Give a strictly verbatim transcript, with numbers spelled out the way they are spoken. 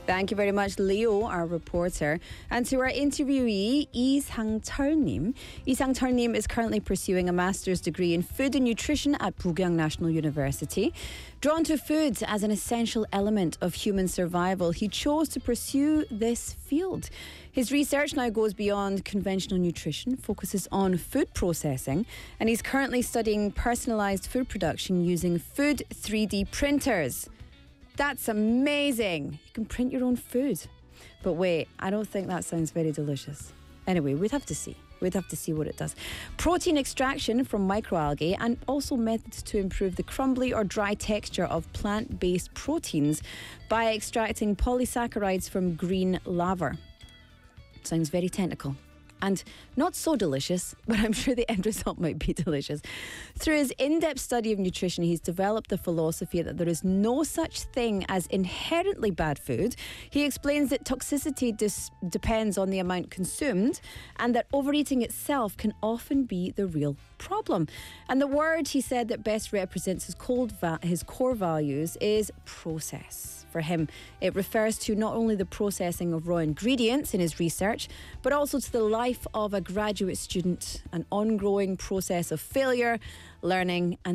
Thank you very much, Leo, our reporter. And to our interviewee, Lee Sang-cheol-nim. Lee Sang-cheol-nim is currently pursuing a master's degree in food and nutrition at Bukyang National University. Drawn to food as an essential element of human survival, he chose to pursue this field. His research now goes beyond conventional nutrition, focuses on food processing, and he's currently studying personalised food production using food three D printers. That's amazing. You can print your own food. But wait, I don't think that sounds very delicious. Anyway, we'd have to see. We'd have to see what it does. Protein extraction from microalgae and also methods to improve the crumbly or dry texture of plant-based proteins by extracting polysaccharides from green laver. Sounds very technical. And not so delicious, but I'm sure the end result might be delicious. Through his in-depth study of nutrition, he's developed the philosophy that there is no such thing as inherently bad food. He explains that toxicity dis- depends on the amount consumed and that overeating itself can often be the real problem. And the word, he said, that best represents his, cold va- his core values is process. For him, it refers to not only the processing of raw ingredients in his research, but also to the life of a graduate student, an ongoing process of failure, learning and